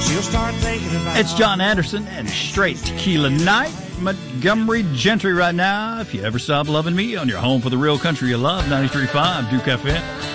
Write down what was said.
she'll start thinking about. It's John Anderson and Straight Tequila Night. Montgomery Gentry right now. If you ever stop loving me on your home for the real country you love, 93.5 Duke FM.